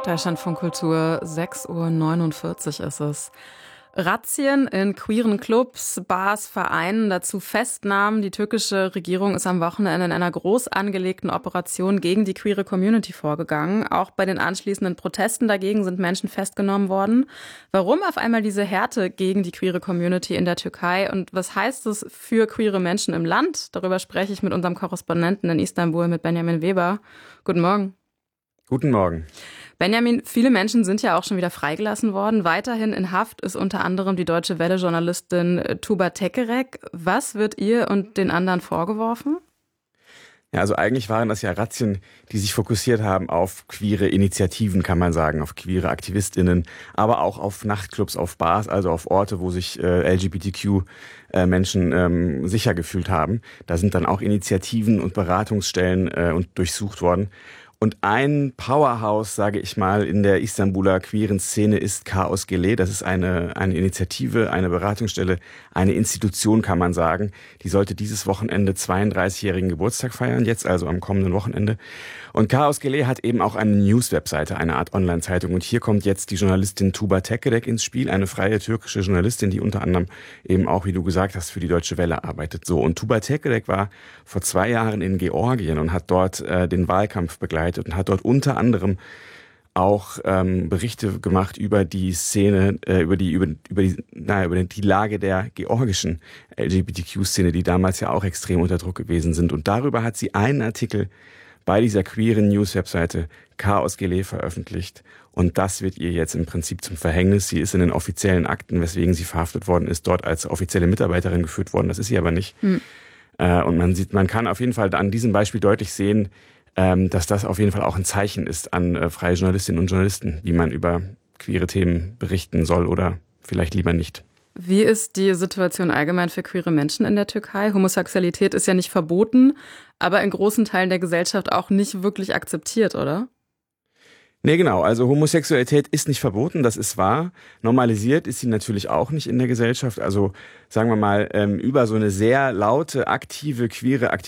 Deutschlandfunk Kultur, 6:49 Uhr ist es. Razzien in queeren Clubs, Bars, Vereinen, dazu Festnahmen. Die türkische Regierung ist am Wochenende in einer groß angelegten Operation gegen die queere Community vorgegangen. Auch bei den anschließenden Protesten dagegen sind Menschen festgenommen worden. Warum auf einmal diese Härte gegen die queere Community in der Türkei und was heißt es für queere Menschen im Land? Darüber spreche ich mit unserem Korrespondenten in Istanbul, mit Benjamin Weber. Guten Morgen. Guten Morgen. Benjamin, viele Menschen sind ja auch schon wieder freigelassen worden. Weiterhin in Haft ist unter anderem die Deutsche Welle-Journalistin Tuba Tekerek. Was wird ihr und den anderen vorgeworfen? Ja, also eigentlich waren das ja Razzien, die sich fokussiert haben auf queere Initiativen, kann man sagen, auf queere AktivistInnen, aber auch auf Nachtclubs, auf Bars, also auf Orte, wo sich LGBTQ-Menschen sicher gefühlt haben. Da sind dann auch Initiativen und Beratungsstellen und durchsucht worden. Und ein Powerhouse, sage ich mal, in der Istanbuler queeren Szene ist Chaos Gele. Das ist eine Initiative, eine Beratungsstelle, eine Institution, kann man sagen. Die sollte dieses Wochenende 32-jährigen Geburtstag feiern, jetzt also am kommenden Wochenende. Und Chaos Gele hat eben auch eine News-Webseite, eine Art Online-Zeitung. Und hier kommt jetzt die Journalistin Tuba Tekerek ins Spiel, eine freie türkische Journalistin, die unter anderem eben auch, wie du gesagt hast, für die Deutsche Welle arbeitet. So, und Tuba Tekerek war vor 2 Jahren in Georgien und hat dort den Wahlkampf begleitet und hat dort unter anderem auch Berichte gemacht über die Szene, über die Lage der georgischen LGBTQ-Szene, die damals ja auch extrem unter Druck gewesen sind. Und darüber hat sie einen Artikel bei dieser queeren News-Webseite Chaos Gele veröffentlicht. Und das wird ihr jetzt im Prinzip zum Verhängnis. Sie ist in den offiziellen Akten, weswegen sie verhaftet worden ist, dort als offizielle Mitarbeiterin geführt worden. Das ist sie aber nicht. Und man kann auf jeden Fall an diesem Beispiel deutlich sehen, dass das auf jeden Fall auch ein Zeichen ist an freie Journalistinnen und Journalisten, wie man über queere Themen berichten soll oder vielleicht lieber nicht. Wie ist die Situation allgemein für queere Menschen in der Türkei? Homosexualität ist ja nicht verboten, aber in großen Teilen der Gesellschaft auch nicht wirklich akzeptiert, oder? Nee, genau. Also Homosexualität ist nicht verboten, das ist wahr. Normalisiert ist sie natürlich auch nicht in der Gesellschaft. Also sagen wir mal, über so eine sehr laute, aktive, queere